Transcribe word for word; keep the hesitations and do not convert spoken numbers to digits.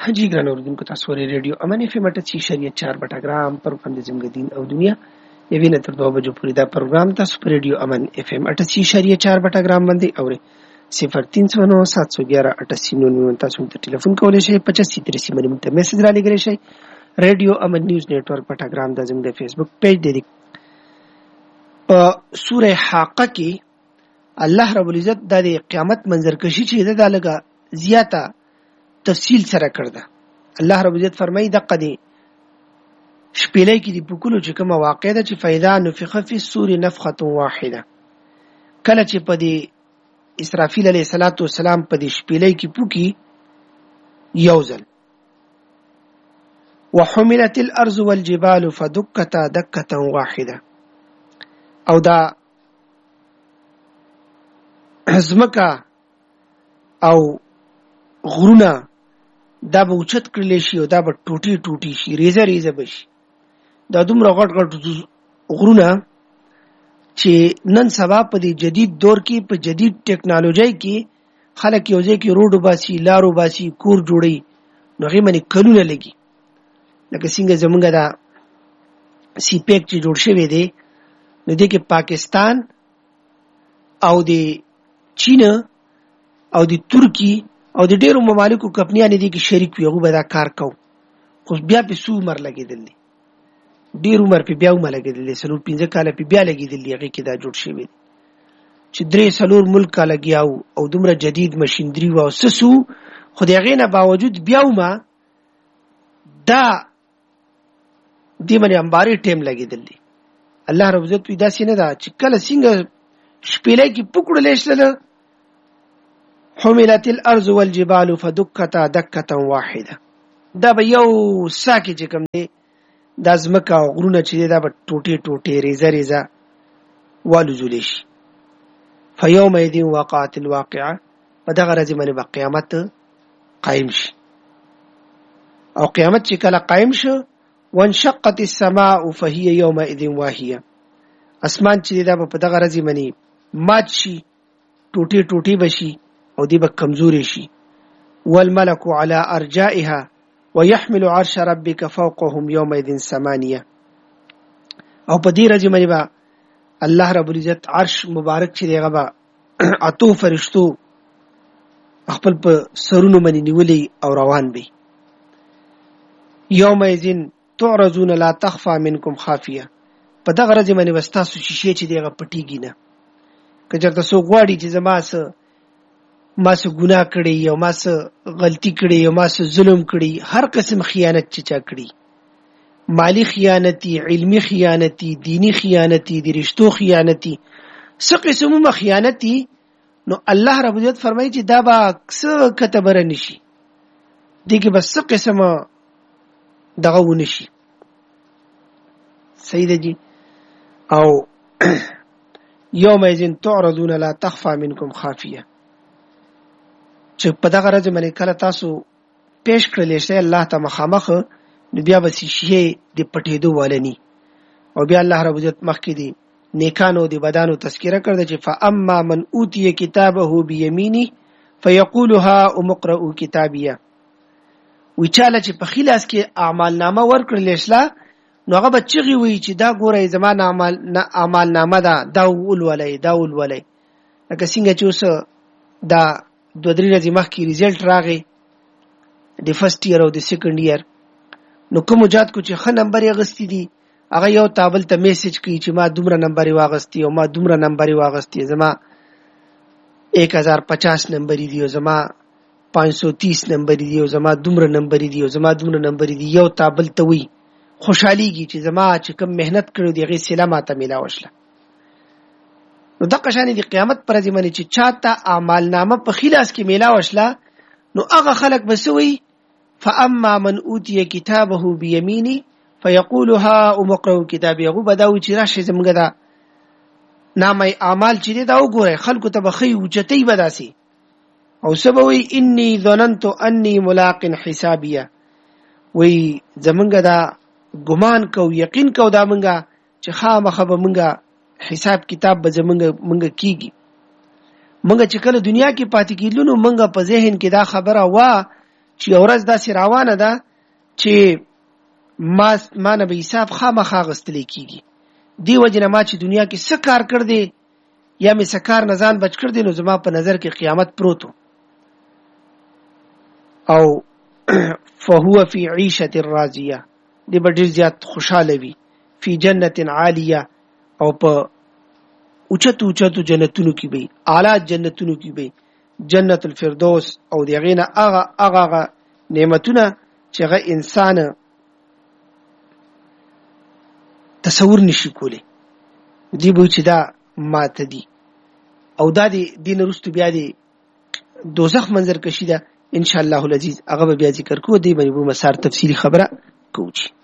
حاجی ګران اوردونکو تاسو ورې ریډیو امن اف ام اټه شریعت چار بټاګرام پر فند زموږ دین او دنیا یوه نه تر دوه بجو پورې دا پروګرام تاسو پر ریډیو امن اف ام اټه شریعت چار بټاګرام باندې اوري صفر تین سو نو سات سو ګیارہ اٹھاسی نو تاسو ته ټلیفون کولای شئ پچاسی تریسی باندې ته میسج را لګی شئ. ریډیو امن نیوز نیټورک بټاګرام د زموږ د فیسبوک پیج دی. په سوره حاقه کې الله رب العزت د قیامت منظر کشي چې دا لګه زیاته تفصیل سره کړده. الله رب عزت فرمایي د قدی شپېلې کې دی په کولو چې کومه واقع ده چې فیدا نفخ فی الصور نفخه واحده کله چې په دی اسرافیل علیه السلام په دی شپېلې کې پوکي یوزل وحملت الارض والجبال فدكتا دكه واحده او دا ازمکا او غرونه دا به اوچت کړل شي او دا به ټوټي ټوټي شي ریزه ریزه بشي. دا دومره غټ غټ غرونه چې نن سبا په دې جدید دور کې په جدید ټیکنالوژي کې خلک یو ځای کې روډ وباسي لارو باسي کور جوړي نو هغه باندې کلونه لګي. لکه څنګه زمونږ دا سی پیک چې جوړ شوی دی نو دې کې پاکستان او د چین او د ترکی او د ډیرو ممالکو کمپنیانې دي کې شریک وي. هغه به دا کار کو خو بیا په سو عمر لګیدل دي ډیر عمر په بیا عمر لګیدل دي سلور پنځه کال په بیا لګیدل دي. هغه کې دا جوړ شوی چې درې سلور ملک لګیاو او دومره جدید ماشينري و او سسو خو دغه نه باوجود بیا وما دا دې باندې امباري ټیم لګیدل دي. الله رب عزت وی دا سینه دا چې کله څنګه شپېلې کې پکړلې شل حملت الارض والجبال فدكتا دكه واحده دا به یو ساکه چې کوم دی د ازمکا غرونه چې دا به ټوټي ټوټي ریزه ریزه والوزول شي. فيومئذ وقعت الواقعه په دغه ورځ باندې به قیامت قائم شي. او قیامت چې کله قائم شو وانشقت السماء فهي يومئذ واهيه اسمان چې دا په دغه ورځ باندې مات شي ټوټي ټوټي بشي او دی به کمزوري شي. والملك على ارجائها ويحمل عرش ربك فوقهم يومئذ ثمانيه او په دې ورځ باندې به الله رب العزت عرش مبارک چې دیغه به اتو فرشتو خپل په سرونو باندې نیولې او روان وي. يومئذ تعرضون لا تخفى منكم خافيه په دغه ورځ باندې وستاسو شیشه چې دیغه پټیږي نه. که چېرته څوک غواړي چې زما سره ما سه ګناه کړی او ما سه غلطی کړی او ما سه ظلم کړی هر قسم خیانت چې چا کړی مالی خیانتی علمی خیانتی دینی خیانتی د رشتو خیانتی څه قسمه خیانتی نو الله رب عزت فرمایي چې دا به څه کتبره نشي دغه بس څه قسمه دغه ونشي. صحیح دی. او یومئذ تعرضون لا تخفى منكم خافيه چې په دغه ورځ باندې کله تاسو پیش کړل شئ الله ته مخامخ نو بیا به شیشه د پټېدو ولني. او بیا الله رب عزت مخکې دي نیکانو د بدانو تذکرہ کړل چې فاما من اوتی کتابه بيمينه فيقول ها امقرؤوا کتابیه وچاله چې په خلاص کې اعمال نامه ورکړل شله نو هغه بچی وي چې دا ګوره زمانه اعمال اعمال نامه دا دا ول ولای دا ول ولای لکه څنګه چې اوس دا دوه درې ورځې مخکې ریزلټ راغی د فرست ایئر او د سیکنډ ایئر نو کوم جات کو چې ښه نمبر یې غستی دي هغه یو تابل ته میسج کوي چې ما دومره نمبر یې واغستی او ما دومره نمبر یې واغستی زما ایک هزار پچاس نمبر دی او زما پانچ سو تیس نمبر دی او زما دومره نمبر دی او زما دومره نمبر دی یو تابل ته وی خوشحاليږي چې زما چې کوم مهنت کړو دی غي سلامه ته ملاوي شله. نو د قشانې د قیامت پر ځای باندې چې چاته اعمال نامه په خلاص کې ملاوي شله نو هغه خلک بسوي فاما من اوتی کتابه بيمينه فيقول ها امقرؤوا کتابي هغه بداوي چې راشه زمګه دا نامه اعمال چې دا وګوره خلکو ته بخي وجتي بداسي او سبوي اني ظننت اني ملاق حسابيه وي زمګه دا ګمان کو یقین کو دا منګه چې خامخه به منګه حساب کتاب به زمونږ منګه کیږي. منګه چې کله دنیا کې پاتې کیدلو نو منګه په ذهن کې دا خبره وا چې ورځ داسې روانه ده چې ما ما نه به حساب خامخا غستلی کیږي. دی وجنه ما چې دنیا کې څه کار کړ دی یا مې څه کار نه ځان بچ کړ دی نو زما په نظر کې قیامت پروت او فهو فی عیشة راضیه دی به ډېر زیات خوشاله وي فی جنت عالیه او په اوچتو اوچتو جنتونو کې به اعلی جنتونو کې به جنت الفردوس او دغه نه هغه هغه نعمتونه چې هغه انسان تصور نشي کولی دی به چې دا ماته دي او دا دی دین رستو بیا دی دوزخ منظر کشي ده ان شاء الله العزیز هغه بیا ذکر کو دی باندې به مسار تفصیلی خبره کوو.